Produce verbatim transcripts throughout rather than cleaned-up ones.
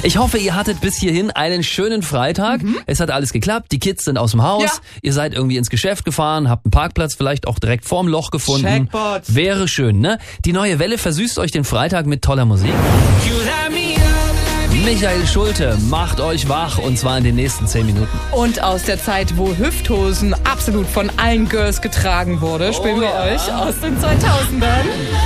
Ich hoffe, ihr hattet bis hierhin einen schönen Freitag. Mhm. Es hat alles geklappt, die Kids sind aus dem Haus, ja. Ihr seid irgendwie ins Geschäft gefahren, habt einen Parkplatz vielleicht auch direkt vorm Loch gefunden. Jackpot. Wäre schön, ne? Die neue Welle versüßt euch den Freitag mit toller Musik. Michael Schulte macht euch wach und zwar in den nächsten zehn Minuten. Und aus der Zeit, wo Hüfthosen absolut von allen Girls getragen wurde, spielen oh, wir ja. euch aus den zweitausendern.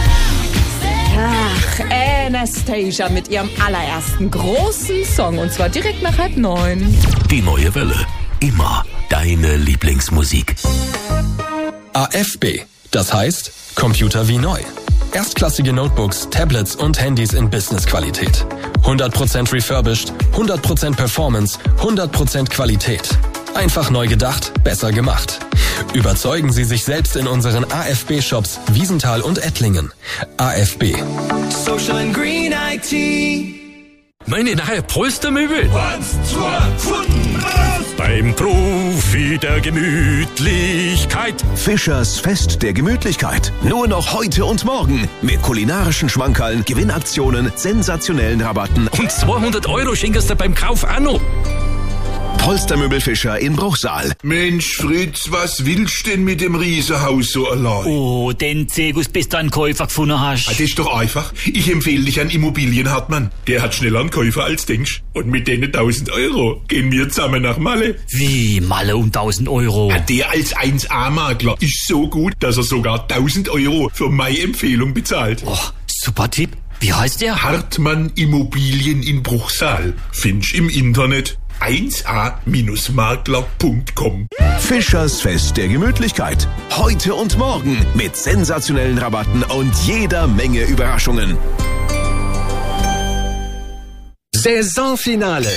Ach, Anastasia mit ihrem allerersten großen Song und zwar direkt nach halb neun. Die neue Welle. Immer deine Lieblingsmusik. A F B. Das heißt Computer wie neu. Erstklassige Notebooks, Tablets und Handys in Business-Qualität. hundert Prozent refurbished, hundert Prozent Performance, hundert Prozent Qualität. Einfach neu gedacht, besser gemacht. Überzeugen Sie sich selbst in unseren A F B-Shops Wiesenthal und Ettlingen. A F B. Social and Green I T. Meine neue Polstermöbel. Eins, zwei, fünf, Beim Profi der Gemütlichkeit. Fischers Fest der Gemütlichkeit. Nur noch heute und morgen. Mit kulinarischen Schmankerln, Gewinnaktionen, sensationellen Rabatten. Und zweihundert Euro schenkst du beim Kauf auch noch. Polstermöbel Fischer in Bruchsal. Mensch, Fritz, was willst denn mit dem Riesenhaus so allein? Oh, den Zegus, bis du einen Käufer gefunden hast. Ah, das ist doch einfach. Ich empfehle dich an Immobilienhartmann. Der hat schneller einen Käufer als denkst. Und mit denen tausend Euro gehen wir zusammen nach Malle. Wie, Malle um tausend Euro? Ja, der als eins A-Makler ist so gut, dass er sogar tausend Euro für meine Empfehlung bezahlt. Oh, super Tipp. Wie heißt der? Hartmann Immobilien in Bruchsal. Findest im Internet. eins a Makler punkt com. Fischers Fest der Gemütlichkeit. Heute und morgen mit sensationellen Rabatten und jeder Menge Überraschungen. Saisonfinale.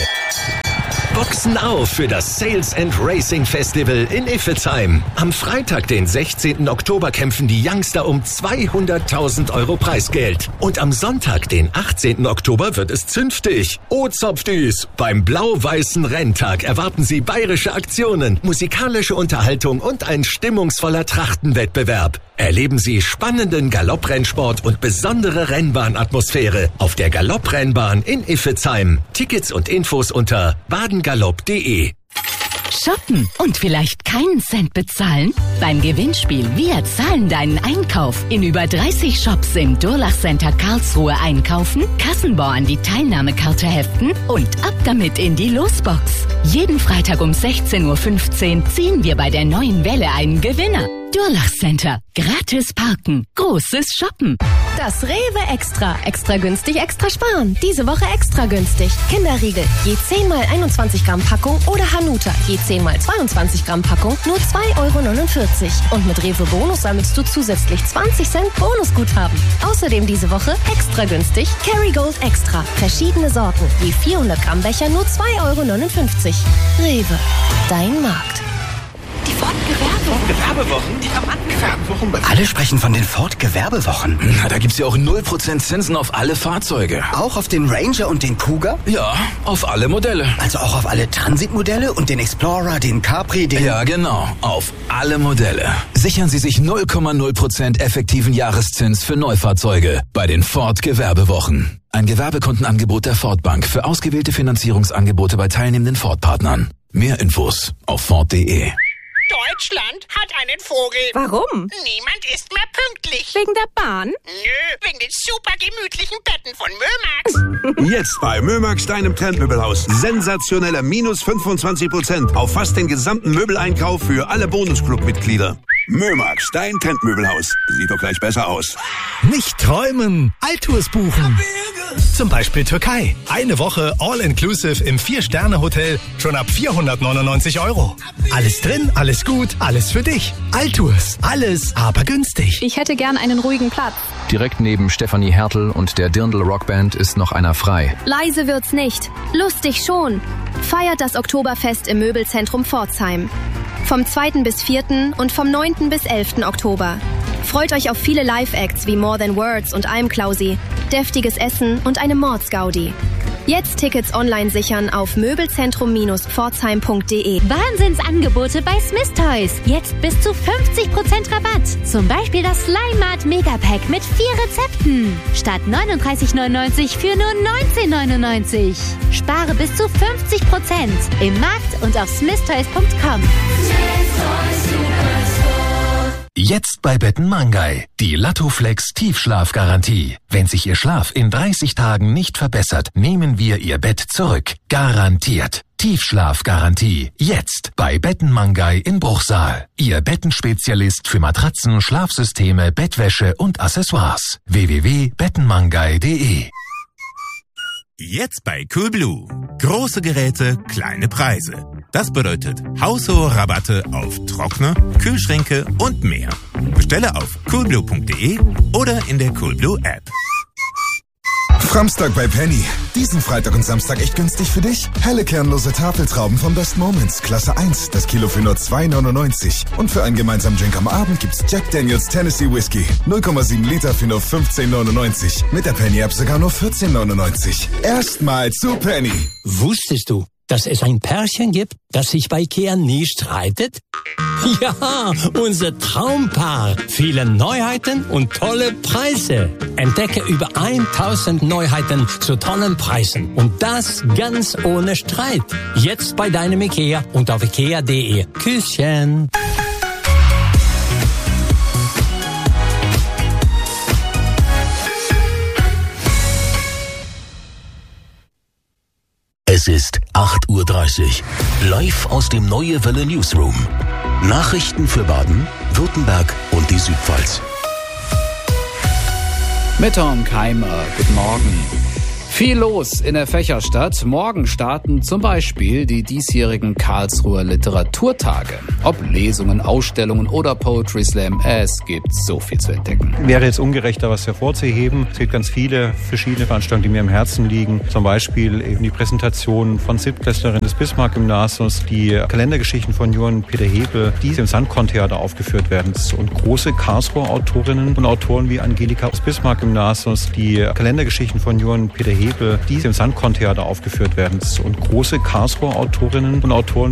Boxen auf für das Sales and Racing Festival in Iffezheim. Am Freitag, den sechzehnten Oktober, kämpfen die Youngster um zweihunderttausend Euro Preisgeld. Und am Sonntag, den achtzehnten Oktober, wird es zünftig. Oh, Zopfdüs! Beim blau-weißen Renntag erwarten Sie bayerische Aktionen, musikalische Unterhaltung und ein stimmungsvoller Trachtenwettbewerb. Erleben Sie spannenden Galopprennsport und besondere Rennbahnatmosphäre auf der Galopprennbahn in Iffezheim. Tickets und Infos unter badengalopp punkt de. Shoppen und vielleicht keinen Cent bezahlen? Beim Gewinnspiel Wir zahlen deinen Einkauf in über dreißig Shops im Durlach Center Karlsruhe einkaufen, Kassenbon an die Teilnahmekarte heften und ab damit in die Losbox. Jeden Freitag um sechzehn Uhr fünfzehn ziehen wir bei der neuen Welle einen Gewinner. Durlach Center. Gratis parken. Großes Shoppen. Das Rewe Extra. Extra günstig, extra sparen. Diese Woche extra günstig. Kinderriegel. Je zehn mal einundzwanzig Gramm Packung oder Hanuta. Je zehn mal zweiundzwanzig Gramm Packung. Nur zwei Euro neunundvierzig. Und mit Rewe Bonus sammelst du zusätzlich zwanzig Cent Bonusguthaben. Außerdem diese Woche extra günstig. Kerrygold Extra. Verschiedene Sorten. Je vierhundert Gramm Becher nur zwei Euro neunundfünfzig. Rewe. Dein Markt. Die Ford-Gewerbewochen. Gewerbewochen? Die Gewerbewochen. Alle sprechen von den Ford-Gewerbewochen. Na, da gibt's ja auch null Prozent Zinsen auf alle Fahrzeuge. Auch auf den Ranger und den Kuga? Ja, auf alle Modelle. Also auch auf alle Transit-Modelle und den Explorer, den Capri, den... Ja, genau. Auf alle Modelle. Sichern Sie sich null Komma null Prozent effektiven Jahreszins für Neufahrzeuge bei den Ford-Gewerbewochen. Ein Gewerbekundenangebot der Ford Bank für ausgewählte Finanzierungsangebote bei teilnehmenden Ford-Partnern. Mehr Infos auf Ford punkt de. Deutschland hat einen Vogel. Warum? Niemand ist mehr pünktlich. Wegen der Bahn? Nö, wegen den super gemütlichen Betten von Mömax. Jetzt bei Mömax, deinem Trendmöbelhaus. Sensationelle minus fünfundzwanzig Prozent auf fast den gesamten Möbeleinkauf für alle Bonusclub-Mitglieder. Mömax, dein Trendmöbelhaus. Sieht doch gleich besser aus. Nicht träumen, Alltours buchen. Zum Beispiel Türkei. Eine Woche All-Inclusive im Vier-Sterne-Hotel schon ab vierhundertneunundneunzig Euro. Alles drin, alles gut, alles für dich. Alltours, alles aber günstig. Ich hätte gern einen ruhigen Platz. Direkt neben Stefanie Hertel und der Dirndl Rockband ist noch einer frei. Leise wird's nicht, lustig schon. Feiert das Oktoberfest im Möbelzentrum Pforzheim. Vom zweiten bis vierten und vom neunten bis elften Oktober. Freut euch auf viele Live-Acts wie More Than Words und Almklausi, deftiges Essen und eine Mordsgaudi. Jetzt Tickets online sichern auf möbelzentrum Bindestrich pforzheim punkt de. Wahnsinnsangebote bei Smith Toys. Jetzt bis zu fünfzig Prozent Rabatt. Zum Beispiel das Slimat Megapack mit vier Rezepten. Statt neununddreißig neunundneunzig für nur neunzehn neunundneunzig. Spare bis zu fünfzig Prozent im Markt und auf smith toys punkt com. Jetzt bei Betten Mangai. Die Lattoflex Tiefschlafgarantie. Wenn sich Ihr Schlaf in dreißig Tagen nicht verbessert, nehmen wir Ihr Bett zurück. Garantiert. Tiefschlafgarantie. Jetzt bei Betten Mangai in Bruchsal. Ihr Bettenspezialist für Matratzen, Schlafsysteme, Bettwäsche und Accessoires. w w w punkt bettenmangai punkt de. Jetzt bei Coolblue. Große Geräte, kleine Preise. Das bedeutet haushohe Rabatte auf Trockner, Kühlschränke und mehr. Bestelle auf coolblue punkt de oder in der Coolblue App. Framstag bei Penny. Diesen Freitag und Samstag echt günstig für dich. Helle kernlose Tafeltrauben von Best Moments, Klasse eins, das Kilo für nur zwei neunundneunzig. Und für einen gemeinsamen Drink am Abend gibt's Jack Daniels Tennessee Whiskey. null Komma sieben Liter für nur fünfzehn neunundneunzig. Mit der Penny-App sogar nur vierzehn neunundneunzig. Erstmal zu Penny. Wusstest du, dass es ein Pärchen gibt, das sich bei Ikea nie streitet? Ja, unser Traumpaar. Viele Neuheiten und tolle Preise. Entdecke über tausend Neuheiten zu tollen Preisen. Und das ganz ohne Streit. Jetzt bei deinem Ikea und auf ikea punkt de. Küsschen. Es ist acht Uhr dreißig. Live aus dem Neue Welle Newsroom. Nachrichten für Baden, Württemberg und die Südpfalz. Mit Tom Keimer, guten Morgen. Viel los in der Fächerstadt. Morgen starten zum Beispiel die diesjährigen Karlsruher Literaturtage. Ob Lesungen, Ausstellungen oder Poetry Slam, es gibt so viel zu entdecken. Wäre jetzt ungerecht, da was hervorzuheben. Es gibt ganz viele verschiedene Veranstaltungen, die mir am Herzen liegen. Zum Beispiel eben die Präsentation von Siebtklässlerinnen des Bismarck-Gymnasiums, die Kalendergeschichten von Johann Peter Hebel, die im Sandkorn-Theater aufgeführt werden. Und große Karlsruher Autorinnen und Autoren wie Angelika des Bismarck-Gymnasiums, die Kalendergeschichten von Johann Peter Hebel, die im Sandkorn-Theater aufgeführt werden. Und große Karlsruher Autorinnen und Autoren